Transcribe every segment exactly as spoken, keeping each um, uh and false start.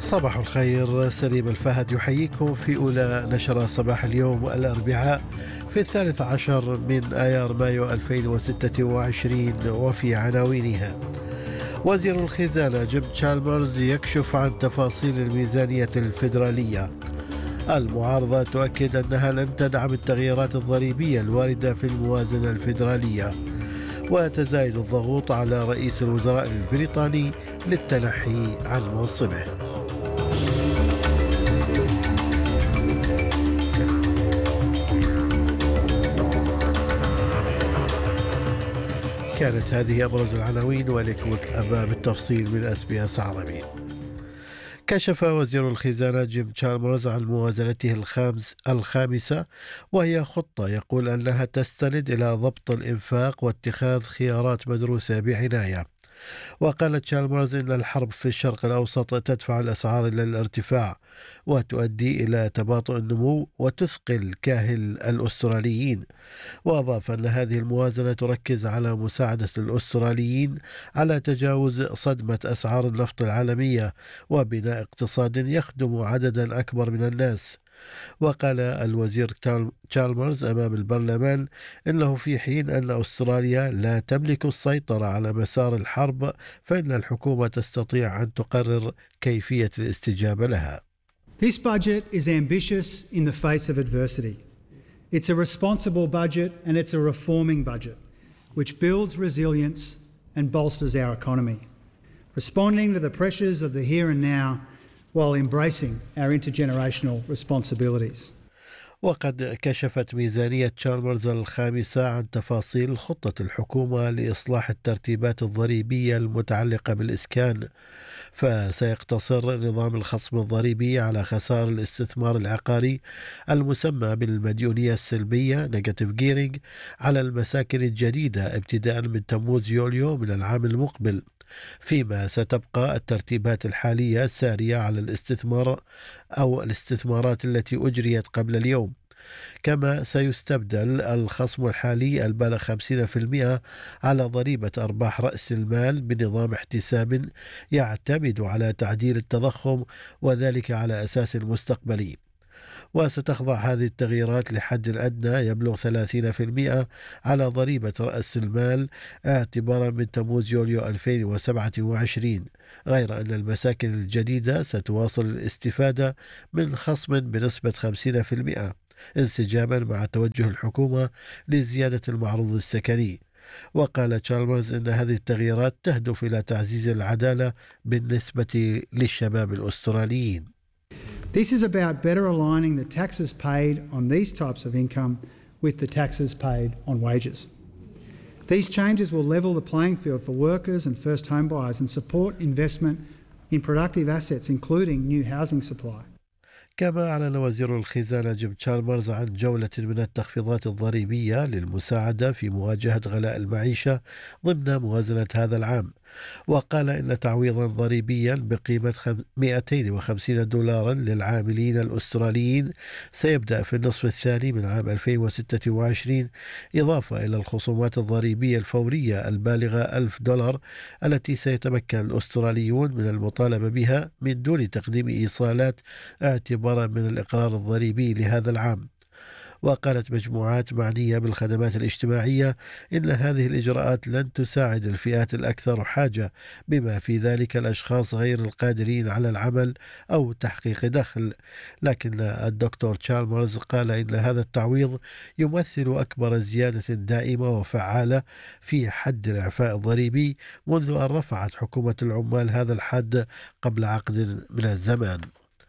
صباح الخير. سليم الفهد يحييكم في أولى نشرة صباح اليوم الأربعاء في الثالث عشر من آيار مايو ألفين وستة وعشرين، وفي عناوينها: وزير الخزانة جيم تشالمرز يكشف عن تفاصيل الميزانية الفيدرالية. المعارضة تؤكد أنها لن تدعم التغييرات الضريبية الواردة في الموازنة الفيدرالية. وتزايد الضغوط على رئيس الوزراء البريطاني للتنحي عن منصبه. كانت هذه أبرز العناوين، ولكم الأمام بالتفصيل من إس بي إس عربي. كشف وزير الخزانة جيم تشالمرز عن موازنته الخامس الخامسة، وهي خطة يقول أنها تستند إلى ضبط الإنفاق واتخاذ خيارات مدروسة بعناية. وقال تشالمرز إن الحرب في الشرق الأوسط تدفع الأسعار إلى الارتفاع وتؤدي إلى تباطؤ النمو وتثقل كاهل الأستراليين. وأضاف أن هذه الموازنة تركز على مساعدة الأستراليين على تجاوز صدمة أسعار النفط العالمية وبناء اقتصاد يخدم عددا أكبر من الناس. وقال الوزير تشالمرز أمام البرلمان إنه في حين أن أستراليا لا تملك السيطرة على مسار الحرب، فإن الحكومة تستطيع أن تقرر كيفية الاستجابة لها. This budget is ambitious in the face of adversity. It's a responsible budget and it's a reforming budget which builds resilience and bolsters our economy, responding to the pressures of the here and now while embracing our intergenerational responsibilities. وقد كشفت ميزانية تشالمرز الخامسة عن تفاصيل خطة الحكومة لإصلاح الترتيبات الضريبية المتعلقة بالإسكان. فسيقتصر نظام الخصم الضريبي على خسائر الاستثمار العقاري المسمى بالمديونية السلبية نيجاتيف جيرينج على المساكن الجديدة ابتداء من تموز يوليو من العام المقبل، فيما ستبقى الترتيبات الحالية سارية على الاستثمار أو الاستثمارات التي أجريت قبل اليوم. كما سيستبدل الخصم الحالي البالغ خمسين بالمئة على ضريبة أرباح رأس المال بنظام احتساب يعتمد على تعديل التضخم، وذلك على أساس مستقبلي. وستخضع هذه التغييرات لحد أدنى يبلغ ثلاثين بالمئة على ضريبة رأس المال اعتبارا من تموز يوليو ألفين وسبعة وعشرين، غير أن المساكن الجديدة ستواصل الاستفادة من خصم بنسبة خمسين بالمئة انسجاما مع توجه الحكومة لزيادة المعروض السكني. وقال تشالمرز إن هذه التغييرات تهدف إلى تعزيز العدالة بالنسبة للشباب الأستراليين. This is about better aligning the taxes paid on these types of income with the taxes paid on wages. These changes will level the playing field for workers and first home buyers and support investment in productive assets, including new housing supply. كما أعلن وزير الخزانة جيم تشالمرز عن جولة من التخفيضات الضريبية للمساعدة في مواجهة غلاء المعيشة ضمن موازنة هذا العام. وقال إن تعويضا ضريبيا بقيمة مئتين وخمسين دولارا للعاملين الأستراليين سيبدأ في النصف الثاني من عام ألفين وستة وعشرين، إضافة إلى الخصومات الضريبية الفورية البالغة ألف دولار التي سيتمكن الأستراليون من المطالبة بها من دون تقديم إيصالات اعتبارا من الإقرار الضريبي لهذا العام. وقالت مجموعات معنية بالخدمات الاجتماعية إن هذه الإجراءات لن تساعد الفئات الأكثر حاجة، بما في ذلك الأشخاص غير القادرين على العمل أو تحقيق دخل. لكن الدكتور تشالمرز قال إن هذا التعويض يمثل أكبر زيادة دائمة وفعالة في حد الإعفاء الضريبي منذ أن رفعت حكومة العمال هذا الحد قبل عقد من الزمان.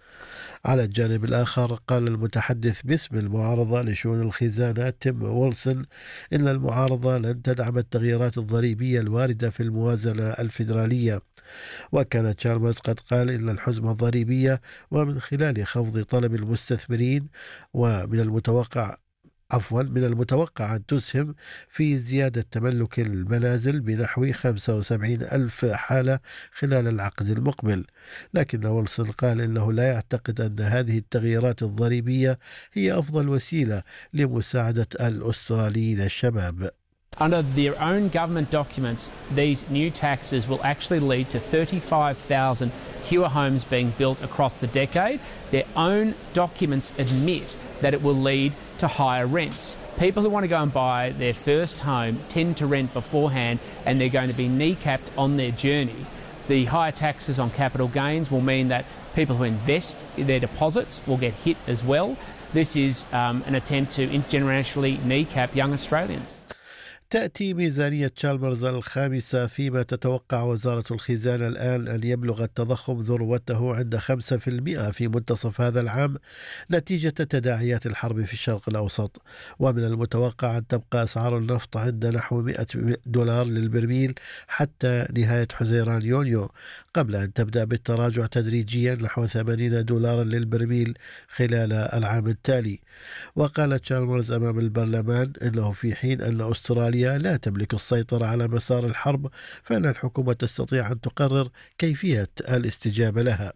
على الجانب الآخر، قال المتحدث باسم المعارضة لشؤون الخزانة تيم ويلسون إن المعارضة لن تدعم التغييرات الضريبية الواردة في الموازنة الفيدرالية. وكان تشالمرز قد قال إن الحزمة الضريبية ومن خلال خفض طلب المستثمرين ومن المتوقع عفوا من المتوقع أن تسهم في زيادة تملك المنازل بنحو خمسة وسبعين ألف حالة خلال العقد المقبل. لكن ويلسون قال إنه لا يعتقد أن هذه التغييرات الضريبية هي أفضل وسيلة لمساعدة الأستراليين الشباب. Under their own government documents, these new taxes will actually lead to thirty-five thousand fewer homes being built across the decade. Their own documents admit that it will lead to higher rents. People who want to go and buy their first home tend to rent beforehand, and they're going to be kneecapped on their journey. The higher taxes on capital gains will mean that people who invest in their deposits will get hit as well. This is um, an attempt to intergenerationally kneecap young Australians. تأتي ميزانية تشالمرز الخامسة فيما تتوقع وزارة الخزانة الآن أن يبلغ التضخم ذروته عند خمسة بالمئة في منتصف هذا العام نتيجة تداعيات الحرب في الشرق الأوسط، ومن المتوقع أن تبقى أسعار النفط عند نحو مئة دولار للبرميل حتى نهاية حزيران يونيو، قبل أن تبدأ بالتراجع تدريجيا نحو ثمانين دولارا للبرميل خلال العام التالي. وقال تشالمرز أمام البرلمان أنه في حين أن أستراليا لا تملك السيطرة على مسار الحرب، فإن الحكومة تستطيع أن تقرر كيفية الاستجابة لها.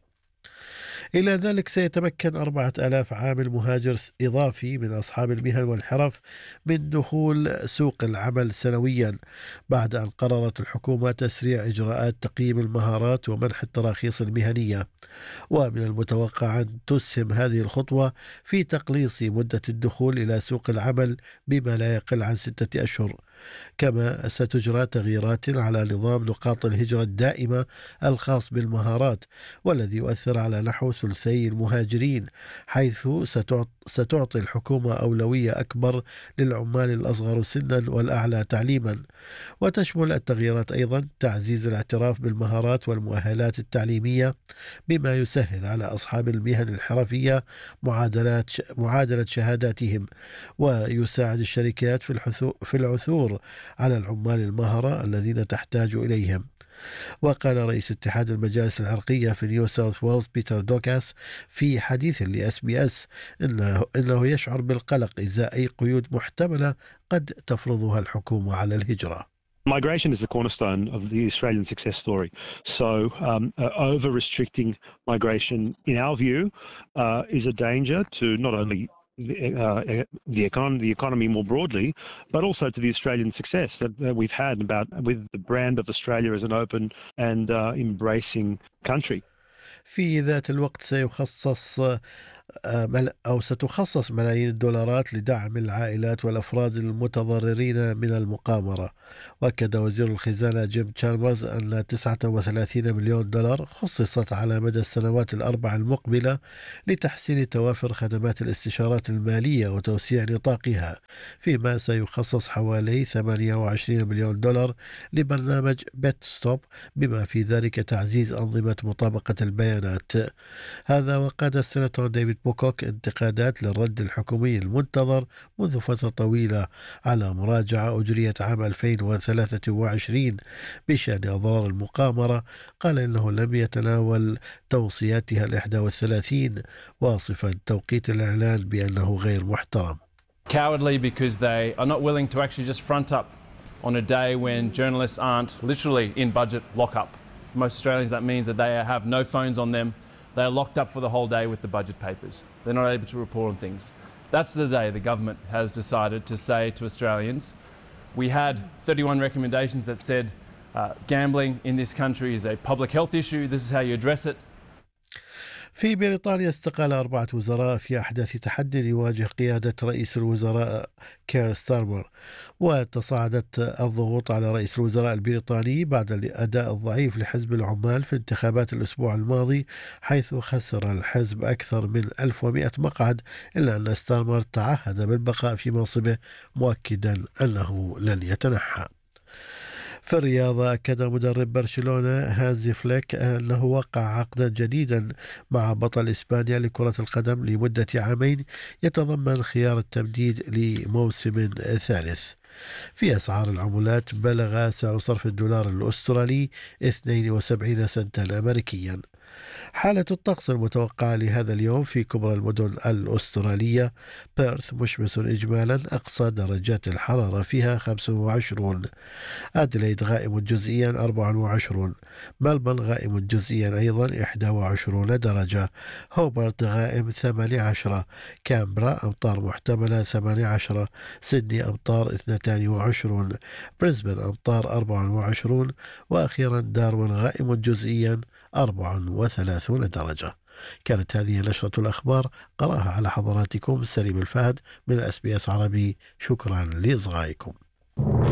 إلى ذلك سيتمكن أربعة آلاف عامل مهاجر إضافي من أصحاب المهن والحرف من دخول سوق العمل سنويا، بعد أن قررت الحكومة تسريع إجراءات تقييم المهارات ومنح التراخيص المهنية. ومن المتوقع أن تسهم هذه الخطوة في تقليص مدة الدخول إلى سوق العمل بما لا يقل عن ستة أشهر. كما ستجرى تغييرات على نظام نقاط الهجرة الدائمة الخاص بالمهارات، والذي يؤثر على نحو ثلثي المهاجرين، حيث ستعطي الحكومة أولوية أكبر للعمال الأصغر سنا والأعلى تعليما. وتشمل التغييرات أيضا تعزيز الاعتراف بالمهارات والمؤهلات التعليمية، بما يسهل على أصحاب المهن الحرفية معادلات معادلة شهاداتهم، ويساعد الشركات في العثور على العمال المهرة الذين تحتاج إليهم. وقال رئيس اتحاد المجالس العرقية في نيو ساوث ويلز بيتر دوكاس في حديث لإس بي إس إنه, إنه يشعر بالقلق إزاء أي قيود محتملة قد تفرضها الحكومة على الهجرة. Migration is the cornerstone of the Australian success story. So um, uh, over-restricting migration, in our view, uh, is a danger to not only the, uh, the, econ- the economy more broadly, but also to the Australian success that, that we've had about with the brand of Australia as an open and uh, embracing country. في ذات الوقت سيخصص أو ستخصص ملايين الدولارات لدعم العائلات والأفراد المتضررين من المقامرة. وأكد وزير الخزانة جيم تشالمرز أن تسعة وثلاثين مليون دولار خصصت على مدى السنوات الأربع المقبلة لتحسين توافر خدمات الاستشارات المالية وتوسيع نطاقها، فيما سيخصص حوالي ثمانية وعشرين مليون دولار لبرنامج بيت ستوب، بما في ذلك تعزيز أنظمة مطابقة البيانات. هذا وقاد السناتور ديفيد بوكوك انتقادات للرد الحكومي المنتظر منذ فترة طويلة على مراجعة أجريت عام ألفين وثلاثة وعشرين بشأن أضرار المقامرة. قال إنه لم يتناول توصياتها الإحدى والثلاثين، واصفا توقيت الإعلان بأنه غير محترم. Cowardly because they are not willing to actually just front up on a day when journalists aren't literally in budget lockup. For most Australians, that means that they have no phones on them. They are locked up for the whole day with the budget papers. They're not able to report on things. That's the day the government has decided to say to Australians, we had thirty-one recommendations that said uh, gambling in this country is a public health issue. This is how you address it. في بريطانيا استقال أربعة وزراء في أحداث تحدي يواجه قيادة رئيس الوزراء كير ستارمر، وتصاعدت الضغوط على رئيس الوزراء البريطاني بعد الأداء الضعيف لحزب العمال في انتخابات الأسبوع الماضي، حيث خسر الحزب أكثر من ألف ومئة مقعد، إلا أن ستارمر تعهد بالبقاء في منصبه مؤكدا أنه لن يتنحى. في الرياضة أكد مدرب برشلونة هانزي فليك أنه وقع عقدا جديدا مع بطل إسبانيا لكرة القدم لمدة عامين يتضمن خيار التمديد لموسم ثالث. في أسعار العملات بلغ سعر صرف الدولار الأسترالي اثنين وسبعين سنتا أمريكيا. حالة الطقس المتوقعة لهذا اليوم في كبرى المدن الأسترالية: بيرث مشمس إجمالا، أقصى درجات الحرارة فيها خمسة وعشرون. أدليد غائم جزئيا أربعة وعشرون. ملبورن غائم جزئيا أيضا إحدى وعشرون درجة. هوبرت غائم ثمانية عشر. كامبرا أمطار محتملة ثمانية عشر. سيدني أمطار اثنتان وعشرون. بريسبن أمطار أربعة وعشرون. وأخيرا داروين غائم جزئيا أربعة وثلاثون درجة. كانت هذه نشرة الأخبار، قرأها على حضراتكم سليم الفهد من اس بي اس عربي. شكرا لإصغائكم.